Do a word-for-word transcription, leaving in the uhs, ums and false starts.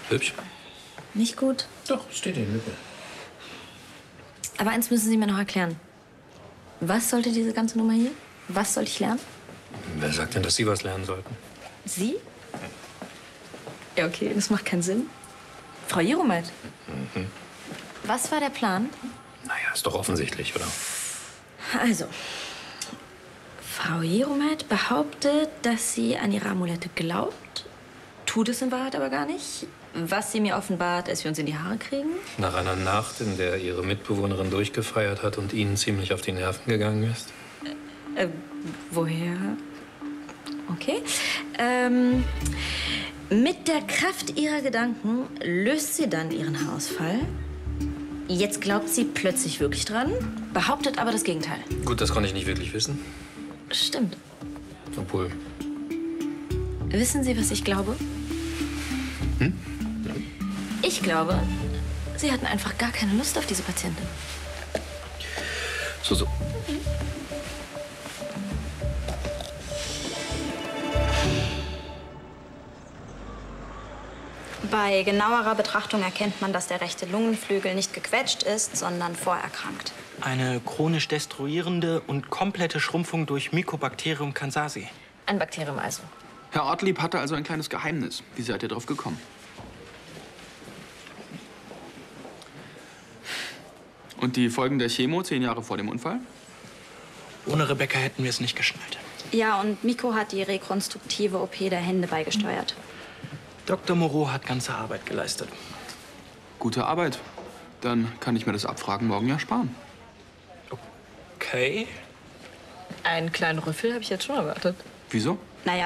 Hübsch? Nicht gut. Doch, steht in Lücke. Aber eins müssen Sie mir noch erklären. Was sollte diese ganze Nummer hier? Was soll ich lernen? Wer sagt denn, dass Sie was lernen sollten? Sie? Ja, okay, das macht keinen Sinn. Frau Jeromeit. Mhm. Was war der Plan? Naja, ist doch offensichtlich, oder? Also, Frau Jeromeit behauptet, dass sie an ihre Amulette glaubt, tut es in Wahrheit aber gar nicht. Was sie mir offenbart, als wir uns in die Haare kriegen. Nach einer Nacht, in der Ihre Mitbewohnerin durchgefeiert hat und Ihnen ziemlich auf die Nerven gegangen ist? Äh, äh woher? Okay. Ähm, mit der Kraft ihrer Gedanken löst sie dann ihren Haarausfall. Jetzt glaubt sie plötzlich wirklich dran, behauptet aber das Gegenteil. Gut, das konnte ich nicht wirklich wissen. Stimmt. Obwohl... Wissen Sie, was ich glaube? Hm? Ich glaube, Sie hatten einfach gar keine Lust auf diese Patientin. So, so. Bei genauerer Betrachtung erkennt man, dass der rechte Lungenflügel nicht gequetscht ist, sondern vorerkrankt. Eine chronisch destruierende und komplette Schrumpfung durch Mycobacterium kansasi. Ein Bakterium also. Herr Ortlieb hatte also ein kleines Geheimnis. Wie seid ihr drauf gekommen? Und die Folgen der Chemo zehn Jahre vor dem Unfall? Ohne Rebecca hätten wir es nicht geschnallt. Ja, und Miko hat die rekonstruktive O P der Hände beigesteuert. Doktor Moreau hat ganze Arbeit geleistet. Gute Arbeit. Dann kann ich mir das Abfragen morgen ja sparen. Okay. Einen kleinen Rüffel habe ich jetzt schon erwartet. Wieso?